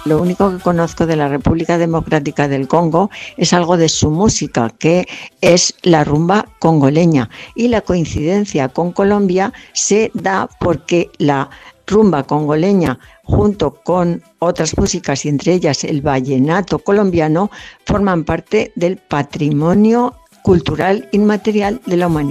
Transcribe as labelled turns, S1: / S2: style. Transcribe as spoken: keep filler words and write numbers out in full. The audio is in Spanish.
S1: Lo único que conozco de la República Democrática del Congo es algo de su música, que es la rumba congoleña. Y la coincidencia con Colombia se da porque la rumba congoleña, junto con otras músicas y entre ellas el vallenato colombiano, forman parte del patrimonio cultural inmaterial de la humanidad.